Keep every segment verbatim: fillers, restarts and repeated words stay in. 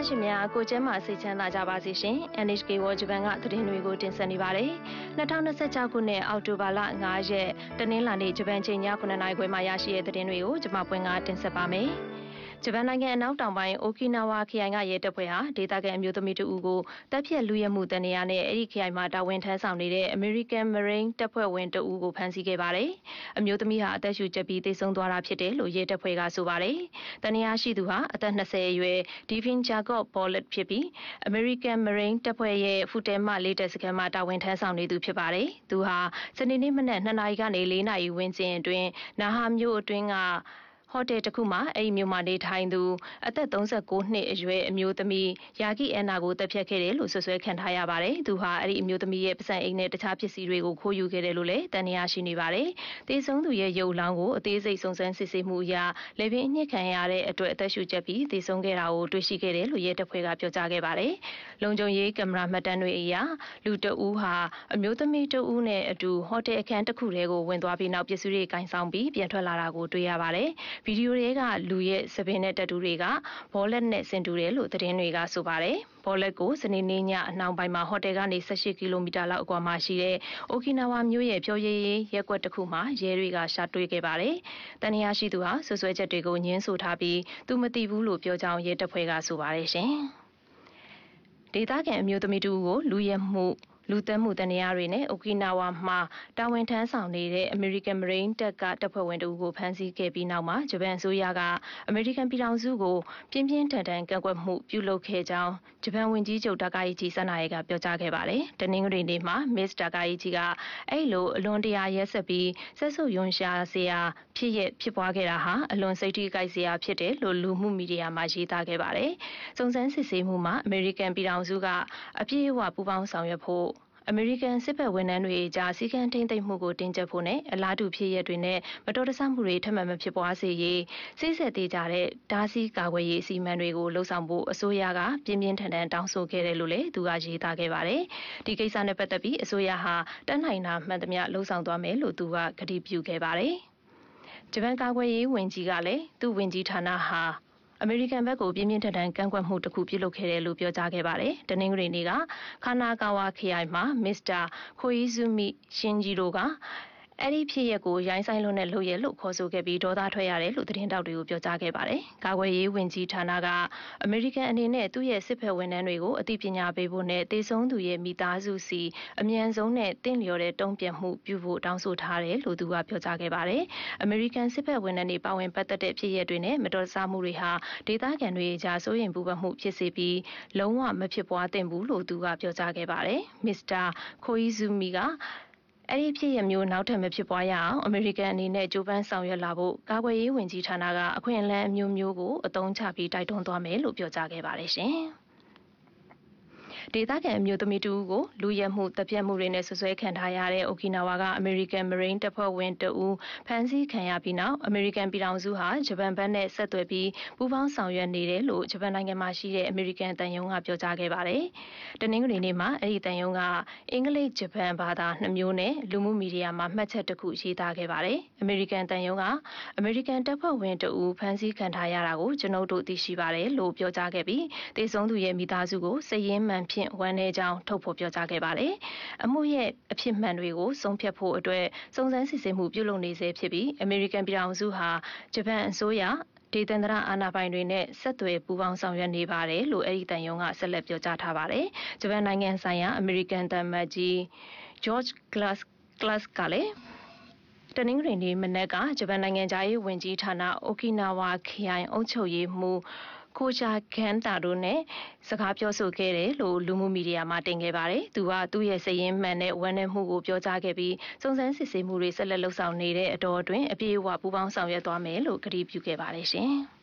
သားရှင်များကိုကျဲမှာစိတ်ချမ်းသာကြပါစေရှင် N H K World Japan ကသတင်းတွေကိုတင်ဆက်နေပါတယ်။၂၀၂၆ခုနှစ်အောက်တိုဘာလ၅ရက်တနင်္လာနေ့ဂျပန်ချိန်ညခုနှစ်နာရီခွဲမှာရရှိတဲ့သတင်းတွေကိုကျွန်မပွင့်ကတင်ဆက်ပါမယ်။ဂျပန်နိုင်ငံအနောက်တောင်ပိုင်းအိုကီနာဝါခရိုင်ကရဲတပ်ဖွဲ့ဟာဒေသခံအမျိုးသမီးတဦးကိုတပ်ဖြတ်လူရဲမှုတန်နေရနဲ့အဲ့ဒီခရိုင်မှာတာဝန်ထမ်းဆောင်နေတဲ့ American Marine တပ်ဖွဲ့ဝင်တဦးကိုဖမ်းဆီးခဲ့ပါတယ်။အမျိုးသမီးဟာအသက်ရှူကျပ်ပြီးသေဆုံးသွားတာဖြစ်တယ်လို့ရဲတပ်ဖွဲ့ကဆိုပါတယ်။တန်နေရရှိသူဟာအသက်၂၀အရွယ် Devin Jacob Bollet ဖြစ်ပြီး American Marine တပ်ဖွဲ့ရဲ့ဖူတဲမလေးတပ်စခန်းမှာတာဝန်ထမ်းဆောင်နေသူဖြစ်ပါတယ်။သူဟာစနေနေ့မနက်၂နာရီကနေ၄နာရီဝန်းကျင်အတွင်းနာဟာမြို့အတွင်းကဟိုတယ်တစ်ခုမှာအဲ့ဒီမြို့မှာနေထိုင်သူအသက်၃၉နှစ်အရွယ်အမျိုးသမီးယာဂီအန်နာကိုတပ်ဖြတ်ခဲ့တယ်လို့ဆွဆွဲခံထားရပါတယ်။သူဟာအဲ့ဒီအမျိုးသမီးရဲ့ပစံအိမ်နဲ့တခြားပစ္စည်းတွေကိုခိုးယူခဲ့တယ်လို့လည်းတန်တရားရှိနေပါတယ်။တေဆုံးသူရဲ့ရုပ်လောင်းကိုအသေးစိတ်စုံစမ်းစစ်ဆေးမှုအရလေပင်အညစ်ခံရတဲ့အတွက်အသက်ရှူကျပ်ပြီးတေဆုံးခဲ့တာကိုတွေ့ရှိခဲ့တယ်လို့ရဲတပ်ဖွဲ့ကပြောကြားခဲ့ပါတယ်။လုံခြုံရေးကင်မရာမှတ်တမ်းတွေအရလူတအူးဟာအမျိုးသမီးတဦးနဲ့အတူဟိုတယ်အခန်းတစ်ခုထဲကိုဝင်သွားပြီးနောက်ပစ္စည်းတွေကင်ဆောင်ပြီးပြန်ထွက်လာတာကိုတွေ့ရပါတယ်။ဗီဒီယိုတွေကလူရဲ့စပင်းနဲ့တက်တူတွေကဘောလက်နဲ့ဆင်တူတယ်လို့သတင်းတွေကဆိုပါတယ်။ဘောလက်ကိုစနေနေ့ညအနှောင်းပိုင်းမှာဟိုတယ်ကနေ၁၈ကီလိုမီတာလောက်အကွာမှာရှိတဲ့အိုကီနာဝါမြို့ရဲ့ပြောရေးရက်ကွက်တစ်ခုမှာရဲတွေကရှာတွေ့ခဲ့ပါတယ်။တန်ရာရှိသူဟာဆွဆွဲချက်တွေကိုညှင်းဆိုထားပြီးသူမသိဘူးလို့ပြောကြောင်းရဲတပ်ဖွဲ့ကဆိုပါတယ်ရှင်။ဒေသခံအမျိုးသမီးတူကိုလူရဲမှုလူသက်မှုတန်ရာတွေနဲ့အိုကီနာဝါမှာတာဝန်ထမ်းဆောင်နေတဲ့ American Marine တပ်ကတပ်ဖွဲ့ဝင်တို့ကိုဖမ်းဆီးခဲ့ပြီးနောက်မှာဂျပန်အစိုးရက American ပြည်ထောင်စုကိုပြင်းပြင်းထန်ထန်ကန့်ကွက်မှုပြုလုပ်ခဲ့ကြောင်းဂျပန်ဝန်ကြီးချုပ်တာကာယီချီဆနာယေကပြောကြားခဲ့ပါတယ်။တနင်္ဂနွေနေ့မှာ Miss တာကာယီချီကအဲ့လိုအလွန်တရာရက်ဆက်ပြီးဆက်ဆုပ်ယွန်ရှာစရာဖြစ်ရဖြစ်ပွားခဲ့တာဟာအလွန်စိတ်ထိကြိုက်စရာဖြစ်တယ်လို့လူမှုမီဒီယာမှာရေးသားခဲ့ပါတယ်။စုံစမ်းစစ်ဆေးမှုမှာ American ပြည်ထောင်စုကအပြည့်အဝပူးပေါင်းဆောင်ရွက်ဖို့အမေရိကန်စစ်ဘက်ဝန်ထမ်းတွေကြားစီကံထိမ့်သိမ့်မှုကိုတင်ကြဖို့နဲ့အလားတူဖြစ်ရတွေနဲ့မတော်တဆမှုတွေထပ်မံမဖြစ်ပွားစေရေးစိတ်ဆက်သေးကြတဲ့ဓာစီကာကွယ်ရေးအစီအမံတွေကိုလှုံ့ဆော်ဖို့အစိုးရကပြင်းပြင်းထန်ထန်တောင်းဆိုခဲ့တယ်လို့လည်းသူကရေးသားခဲ့ပါတယ်။ဒီကိစ္စနဲ့ပတ်သက်ပြီးအစိုးရဟာတတ်နိုင်တာမှန်သမျှလှုံ့ဆော်သွားမယ်လို့သူကကတိပြုခဲ့ပါတယ်။ဂျပန်ကာကွယ်ရေးဝန်ကြီးကလည်းသူ့ဝန်ကြီးဌာနဟာအမေရိကန်ဘက်ကိုပြင်းပြင်းထန်ထန်ကန့်ကွက်မှုတစ်ခုပြုလုပ်ခဲ့တယ်လို့ပြောကြားခဲ့ပါတယ်။တနင်္ဂနွေနေ့ကခါနာကာဝါခရိုင်မှာမစ္စတာခိုအီဇူမီရှင်ဂျီရိုကအဲ့ဒီဖြစ်ရက်ကိုရိုင်းဆိုင်လွန်းနဲ့လုပ်ရလို့ခေါ်ဆိုခဲ့ပြီးဒေါသထွက်ရတယ်လို့သတင်းတောက်တွေကိုပြောကြားခဲ့ပါတယ်။ကာကွယ်ရေးဝန်ကြီးဌာနကအမေရိကန်အနေနဲ့သူ့ရဲ့စစ်ဘက်ဝန်ထမ်းတွေကိုအသိပညာပေးဖို့နဲ့တေဆုံးသူရဲ့မိသားစုစီအမြန်ဆုံးနဲ့တင့်လျော်တဲ့တုံ့ပြန်မှုပြုဖို့တောင်းဆိုထားတယ်လို့သူကပြောကြားခဲ့ပါတယ်။အမေရိကန်စစ်ဘက်ဝန်ထမ်းတွေပါဝင်ပတ်သက်တဲ့ဖြစ်ရက်တွေနဲ့မတော်တဆမှုတွေဟာဒေသခံတွေကြားစိုးရိမ်ပူပန်မှုဖြစ်စေပြီးလုံးဝမဖြစ်ပွားသင့်ဘူးလို့သူကပြောကြားခဲ့ပါတယ်။မစ္စတာခိုအီဇူမီကအဲ့ဒီဖြစ်ရမျိုးနောက်ထပ်မဖြစ်ပွားရအောင်အမေရိကန်အနေနဲ့ကြိုးပမ်းဆောင်ရွက်လာဖို့ကာကွယ်ရေးဝန်ကြီးဌာနကအခွင့်အလမ်းအမျိုးမျိုးကိုအသုံးချပြီးတိုက်တွန်းသွားမယ်လို့ပြောကြားခဲ့ပါတယ်ရှင်။ဒေသခံအမျိုးသမီးတူကိုလူရဲမှုတပ်ဖြတ်မှုတွေနဲ့ဆွဆွဲခံထားရတဲ့အိုကီနာဝါက American Marine တပ်ဖွဲ့ဝင်တဦးဖမ်းဆီးခံရပြီးနောက် American ပြည်ထောင်စုဟာဂျပန်ဘက်နဲ့ဆက်သွယ်ပြီးပူးပေါင်းဆောင်ရွက်နေတယ်လို့ဂျပန်နိုင်ငံမှာရှိတဲ့ American တန်ယုံကပြောကြားခဲ့ပါတယ်။တနင်္ဂနွေနေ့မှာအဲ့ဒီတန်ယုံကအင်္ဂလိပ်ဂျပန်ဘာသာနှစ်မျိုးနဲ့လူမှုမီဒီယာမှာမှတ်ချက်တစ်ခုရေးသားခဲ့ပါတယ်။ American တန်ယုံက American တပ်ဖွဲ့ဝင်တဦးဖမ်းဆီးခံထားရတာကိုကျွန်ုပ်တို့သိရှိပါတယ်လို့ပြောကြားခဲ့ပြီးတေဆုံးသူရဲ့မိသားစုကိုစည်ရင်းမှန်ဖြင့်ဝမ်းနည်းကြောင်းထုတ်ဖော်ပြောကြားခဲ့ပါတယ်။အမှုရဲ့အဖြစ်မှန်တွေကိုဆုံးဖြတ်ဖို့အတွက်စုံစမ်းစစ်ဆေးမှုပြုလုပ်နေဆဲဖြစ်ပြီးအမေရိကန်ပြည်ထောင်စုဟာဂျပန်အစိုးရဒေသန္တရအာဏာပိုင်တွေနဲ့ဆက်သွယ်ပူးပေါင်းဆောင်ရွက်နေပါတယ်လို့အဲ့ဒီတန်ယုံကဆက်လက်ပြောကြားထားပါတယ်။ဂျပန်နိုင်ငံဆိုင်ရာအမေရိကန်တမန်ကြီး George Glass Glass ကလည်းတနင်္ဂနွေနေ့မနက်ကဂျပန်နိုင်ငံသားရေးဝန်ကြီးဌာနအိုကီနာဝါခရိုင်အုပ်ချုပ်ရေးမှူးကိုချာကန်တာတို့နဲ့စကားပြောဆိုခဲ့တယ်လို့လူမှုမီဒီယာမှာတင်ခဲ့ပါတယ်။သူကသူ့ရဲ့စည်ရင်းမှန်တဲ့ဝန်ထမ်းမှုကိုပြောကြားခဲ့ပြီးစုံစမ်းစစ်ဆေးမှုတွေဆက်လက်လှုပ်ဆောင်နေတဲ့အတော်အတွင်းအပြည့်အဝပူးပေါင်းဆောင်ရွက်သွားမယ်လို့ကတိပြုခဲ့ပါတယ်ရှင်။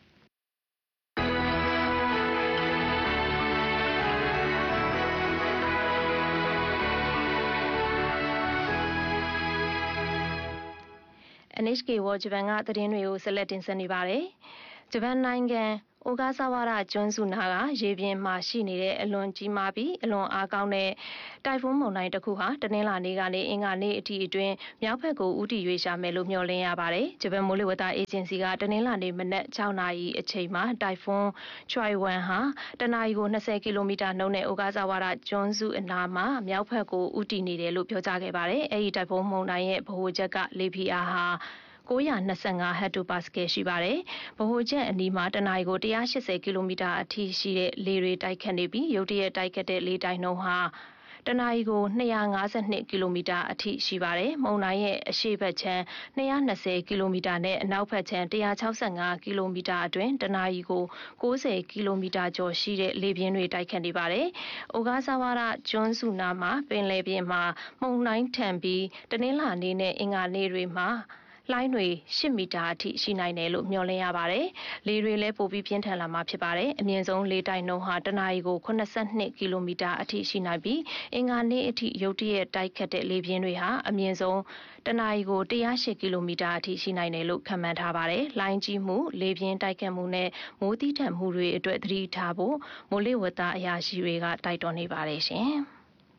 N H K World Japan ကသတင်းတွေကိုဆက်လက်တင်ဆက်နေပါတယ်။ဂျပန်နိုင်ငံအိုဂါဆာဝါဒကျွန်းစုနာကရေပြင်မှာရှိနေတဲ့အလွန်ကြီးမားပြီးအလွန်အားကောင်းတဲ့တိုင်ဖွန်းမုန်တိုင်းတစ်ခုဟာတနင်္လာနေ့ကနေအင်္ဂါနေ့အထိအတွင်းမြောက်ဘက်ကိုဦးတည်ရွေ့ရှာမယ်လို့မျှော်လင့်ရပါတယ်။ဂျပန်မိုးလေဝသအေဂျင်စီကတနင်္လာနေ့မနက်၆နာရီအချိန်မှာတိုင်ဖွန်းချွိုင်ဝမ်ဟာတနအီကို၂၀ကီလိုမီတာနှုန်းနဲ့အိုဂါဆာဝါဒကျွန်းစုအနားမှာမြောက်ဘက်ကိုဦးတည်နေတယ်လို့ပြောကြားခဲ့ပါတယ်။အဲဒီတိုင်ဖွန်းမုန်တိုင်းရဲ့ဗဟိုချက်ကလေဖိအားဟာ၉၂၅ဟက်တိုပါစကယ်ရှိပါတယ်။ဗဟိုချက်အနီးမှာတနအီကို၁၈၀ကီလိုမီတာအထိရှိတဲ့လေတွေတိုက်ခတ်နေပြီးရုတ်တရက်တိုက်ခတ်တဲ့လေတိုက်နှုန်းဟာတနအီကို၂၅၂ကီလိုမီတာအထိရှိပါတယ်။မုန်တိုင်းရဲ့အရှေ့ဘက်ခြမ်း၂၂၀ကီလိုမီတာနဲ့အနောက်ဘက်ခြမ်း၁၆၅ကီလိုမီတာအတွင်းတနအီကို၉၀ကီလိုမီတာကျော်ရှိတဲ့လေပြင်းတွေတိုက်ခတ်နေပါတယ်။အိုဂါဆာဝါဒကျွန်းစုနာမှာပင်လယ်ပြင်မှာမုန်တိုင်းထန်ပြီးတနင်္လာနေ့နဲ့အင်္ဂါနေ့တွေမှာလိုင်းတွေ၈မီတာအထိရှိနိုင်တယ်လို့မျှော်လင့်ရပါတယ်။လေတွေလည်းပိုပြီးပြင်းထန်လာမှာဖြစ်ပါတယ်။အမြင့်ဆုံးလေတိုက်နှုန်းဟာတနအီကို၈၂ကီလိုမီတာအထိရှိနိုင်ပြီးအင်္ဂါနေ့အထိရုတ်တရက်တိုက်ခတ်တဲ့လေပြင်းတွေဟာအမြင့်ဆုံးတနအီကို၁၀၈ကီလိုမီတာအထိရှိနိုင်တယ်လို့ခန့်မှန်းထားပါတယ်။လိုင်းကြီးမှုလေပြင်းတိုက်ခတ်မှုနဲ့မိုးသီးထန်မှုတွေအတွက်သတိထားဖို့မိုးလေဝသအရာရှိတွေကတိုက်တွန်းနေပါတယ်ရှင်။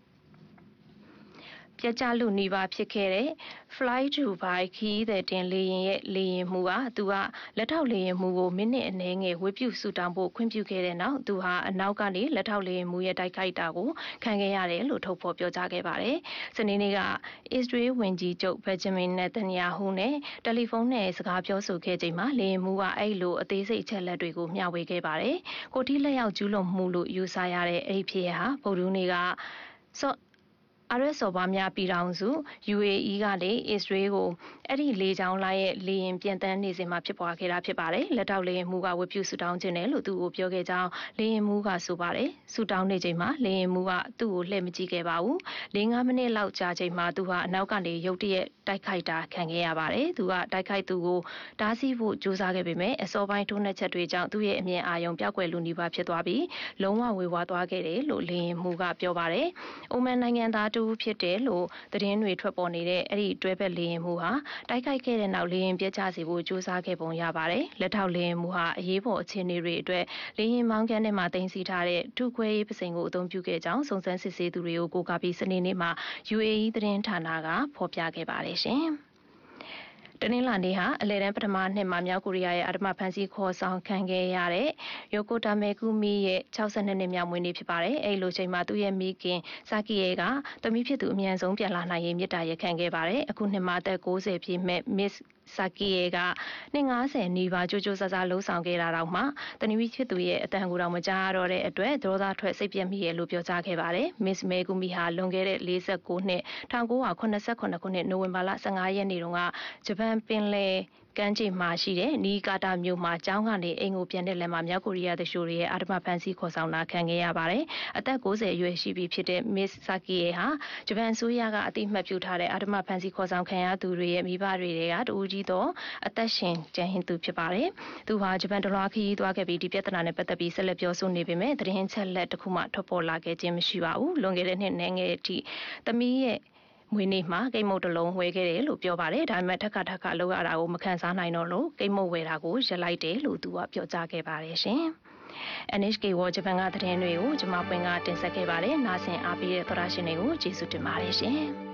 ပြကြလူနီးပါးဖြစ်ခဲ့တဲ့ Fly Dubai ခီးသည်တင်လေယာဉ်ရဲ့လေယာဉ်မှုကသူကလက်ထောက်လေယာဉ်မှုကိုမိနစ်အနည်းငယ်ဝေပြုဆူတောင်းဖို့ခွင့်ပြုခဲ့တဲ့နောက်သူဟာအနောက်ကနေလက်ထောက်လေယာဉ်မှုရဲ့တိုက်ခိုက်တာကိုခံခဲ့ရတယ်လို့ထုတ်ဖော်ပြောကြားခဲ့ပါတယ်။စနေနေ့ကအစ္စရေးဝန်ကြီးချုပ်ဘက်ဂျမင်နက်တန်ယာဟုနဲ့တယ်လီဖုန်းနဲ့စကားပြောဆိုခဲ့ချိန်မှာလေယာဉ်မှုကအဲ့လိုအသေးစိတ်ချက်လက်တွေကိုမျှဝေခဲ့ပါတယ်။ကိုတီးလက်ရောက်ကျူးလွန်မှုလို့ယူဆရတဲ့အဲ့ဒီဖြစ်ရဟာဗုဒ္ဓဦးနေ့ကစောအာရက်စော်ဘာများပြည်ထောင်စု ယူအေအီ ကနေအစ္စရေးကိုအဲ့ဒီလေကြောင်းလိုင်းရဲ့လေယာဉ်ပြန်တန်းနေစဉ်မှာဖြစ်ပွားခဲ့တာဖြစ်ပါတယ်။လက်ထောက်လေယာဉ်မှုကဝတ်ပြုဆူတောင်းခြင်းတယ်လို့သူကိုပြောခဲ့ကြောင်းလေယာဉ်မှုကဆိုပါတယ်။ဆူတောင်းနေချိန်မှာလေယာဉ်မှုကသူ့ကိုလှည့်မကြည့်ခဲ့ပါဘူး။၄-၅မိနစ်လောက်ကြာချိန်မှာသူဟာအနောက်ကနေရုတ်တရက်တိုက်ခိုက်တာခံခဲ့ရပါတယ်။သူကတိုက်ခိုက်သူကိုတားဆီးဖို့ကြိုးစားခဲ့ပေမဲ့အစောပိုင်းထိုးနှက်ချက်တွေကြောင့်သူ့ရဲ့အမြင်အာရုံပျောက်ကွယ်လူနီးပါးဖြစ်သွားပြီးလုံးဝဝေဝါးသွားခဲ့တယ်လို့လေယာဉ်မှုကပြောပါတယ်။အိုမန်နိုင်ငံသားတူဖြစ်တယ်လို့သတင်းတွေထွက်ပေါ်နေတဲ့အဲ့ဒီတွဲဘက်လေယာဉ်မှုဟာတိုက်ခိုက်ခဲ့တဲ့နောက်လေယာဉ်ပြက်ကျစေဖို့ကြိုးစားခဲ့ပုံရပါတယ်။လက်ထောက်လေယာဉ်မှုဟာအရေးပေါ်အခြေအနေတွေအတွက်လေယာဉ်မောင်းခန်းထဲမှာတင်စီထားတဲ့ထုခွဲရေးပစိန်ကိုအသုံးပြုခဲ့ကြောင်းစုံစမ်းစစ်ဆေးသူတွေကိုကိုးကားပြီးစနေနေ့မှာ ယူအေအီ သတင်းဌာနကဖော်ပြခဲ့ပါတယ်ရှင်။တနင်္လာနေ့ဟာအလဲတန်းပထမနှစ်မှာမြောက်ကိုရီးယားရဲ့အဓမ္မဖမ်းဆီးခေါ်ဆောင်ခံခဲ့ရတဲ့ယိုကိုတာမေကူမီရဲ့၆၂နှစ်မြောက်မွေးနေ့ဖြစ်ပါတယ်။အဲဒီလိုချိန်မှာသူ့ရဲ့မိခင်စာကီယေကသမီးဖြစ်သူအမြန်ဆုံးပြန်လာနိုင်ရေးမြစ်တာရက်ခံခဲ့ပါတယ်။အခုနှစ်မှာအသက်၉၀ပြည့်မဲ့ Miss စာကီယေကနှစ်၅၀နီးပါးကြိုးကြိုးစားစားလှုပ်ဆောင်ခဲ့တာတော့မှတနည်းဖြစ်သူရဲ့အတန်ကိုတော့မကြားရတော့တဲ့အတွက်ဒေါသထွက်စိတ်ပြက်မိရဲ့လို့ပြောကြားခဲ့ပါတယ်။ Miss မေကူမီဟာလွန်ခဲ့တဲ့၄၉နှစ်၁၉၇၇ခုနှစ်နိုဝင်ဘာလ၁၅ရက်နေ့တုန်းကဂျပန်ပင်လယ်ကမ်းခြေမှာရှိတဲ့နီကာတာမြို့မှာကျောင်းကနေအိမ်ကိုပြန်တဲ့လမ်းမှာမြောက်ကိုရီးယားသူလျှိုတွေရဲ့အာဓမ္မဖမ်းဆီးခေါ်ဆောင်တာခံခဲ့ရပါတယ်။အသက်၉၀အရွယ်ရှိပြီဖြစ်တဲ့ Miss Sakie ဟာဂျပန်ဆိုရကအတိအမှတ်ပြုထားတဲ့အာဓမ္မဖမ်းဆီးခေါ်ဆောင်ခံရသူတွေရဲ့မိဘတွေကတူဦးကြီးတော့အသက်ရှင်ကျန်ရစ်သူဖြစ်ပါတယ်။သူဟာဂျပန်တလွှားခရီးသွားခဲ့ပြီးဒီပြဿနာနဲ့ပတ်သက်ပြီးဆက်လက်ပြောဆိုနေပေမဲ့သတင်းချက်လက်တစ်ခုမှထွက်ပေါ်လာခဲ့ခြင်းမရှိပါဘူး။လွန်ခဲ့တဲ့နှစ်ငယ်အထိသမီးရဲ့မွေးနေ့မှာကိတ်မုတ်တစ်လုံးဝယ်ခဲ့တယ်လို့ပြောပါတယ်။ဒါပေမဲ့ထက်ခါထက်ခါလောက်ရတာကိုမခံစားနိုင်တော့လို့ကိတ်မုတ်ဝယ်တာကိုရပ်လိုက်တယ်လို့သူကပြောကြားခဲ့ပါတယ်ရှင်။ အန် အိချ် ကေ World ဂျပန်ကသတင်းတွေကိုကျွန်မပွင့်ကတင်ဆက်ခဲ့ပါတယ်။နားဆင်အားပေးတဲ့သောရရှင်တွေကိုကျေးဇူးတင်ပါတယ်ရှင်။